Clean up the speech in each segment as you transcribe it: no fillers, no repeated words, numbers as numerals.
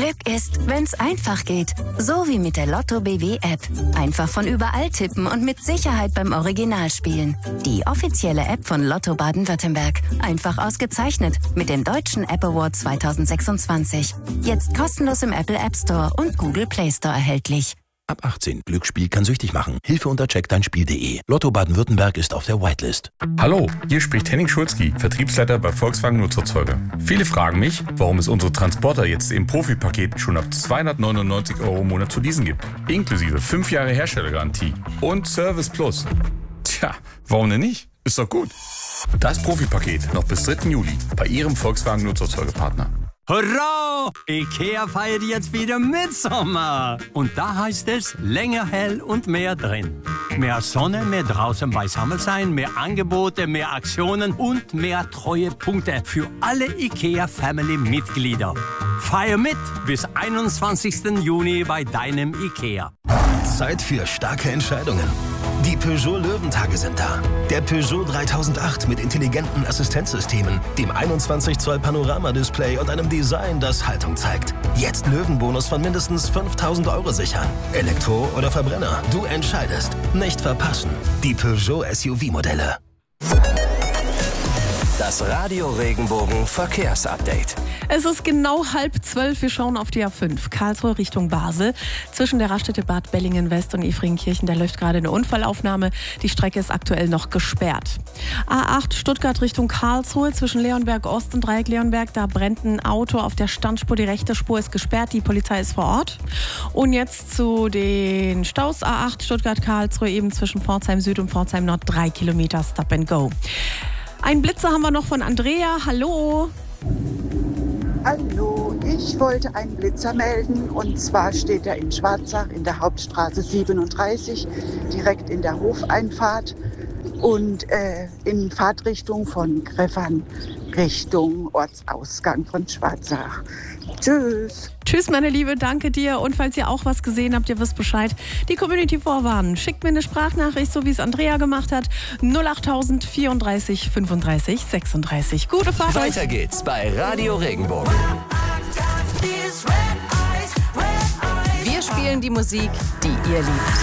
Glück ist, wenn's einfach geht. So wie mit der Lotto BW App. Einfach von überall tippen und mit Sicherheit beim Original spielen. Die offizielle App von Lotto Baden-Württemberg. Einfach ausgezeichnet mit dem Deutschen App Award 2026. Jetzt kostenlos im Apple App Store und Google Play Store erhältlich. Ab 18. Glücksspiel kann süchtig machen. Hilfe unter checkdeinspiel.de. Lotto Baden-Württemberg ist auf der Whitelist. Hallo, hier spricht Henning Schulzki, Vertriebsleiter bei Volkswagen Nutzerzeuger. Viele fragen mich, warum es unsere Transporter jetzt im Profi-Paket schon ab 299 € im Monat zu leasen gibt. Inklusive 5 Jahre Herstellergarantie und Service Plus. Tja, warum denn nicht? Ist doch gut. Das Profi-Paket noch bis 3. Juli bei Ihrem Volkswagen Nutzerzeugerpartner. Hurra! IKEA feiert jetzt wieder Mitsommer. Und da heißt es, länger hell und mehr drin. Mehr Sonne, mehr draußen beisammen sein, mehr Angebote, mehr Aktionen und mehr Treuepunkte für alle IKEA-Family-Mitglieder. Feier mit bis 21. Juni bei deinem IKEA. Zeit für starke Entscheidungen. Die Peugeot Löwentage sind da. Der Peugeot 3008 mit intelligenten Assistenzsystemen, dem 21 Zoll Panoramadisplay und einem Design, das Haltung zeigt. Jetzt Löwenbonus von mindestens 5.000 € sichern. Elektro oder Verbrenner, du entscheidest. Nicht verpassen. Die Peugeot SUV-Modelle. Das Radio Regenbogen Verkehrsupdate. Es ist genau 11:30. Wir schauen auf die A5. Karlsruhe Richtung Basel. Zwischen der Raststätte Bad Bellingen-West und Efringkirchen, da läuft gerade eine Unfallaufnahme. Die Strecke ist aktuell noch gesperrt. A8 Stuttgart Richtung Karlsruhe. Zwischen Leonberg Ost und Dreieck Leonberg, da brennt ein Auto auf der Standspur. Die rechte Spur ist gesperrt. Die Polizei ist vor Ort. Und jetzt zu den Staus. A8 Stuttgart-Karlsruhe, eben zwischen Pforzheim Süd und Pforzheim Nord 3 Kilometer Stop and Go. Ein Blitzer haben wir noch von Andrea. Hallo. Hallo, ich wollte einen Blitzer melden und zwar steht er in Schwarzach in der Hauptstraße 37, direkt in der Hofeinfahrt und in Fahrtrichtung von Greffern Richtung Ortsausgang von Schwarzach. Tschüss. Tschüss, meine Liebe, danke dir. Und falls ihr auch was gesehen habt, ihr wisst Bescheid, die Community vorwarnen. Schickt mir eine Sprachnachricht, so wie es Andrea gemacht hat. 08000 34 35 36. Gute Fahrt. Weiter geht's bei Radio Regenbogen. Wir spielen die Musik, die ihr liebt.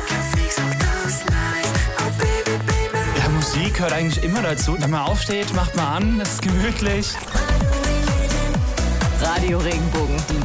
Ja, Musik gehört eigentlich immer dazu. Wenn man aufsteht, macht man an, es ist gemütlich. Radio Regenbogen, die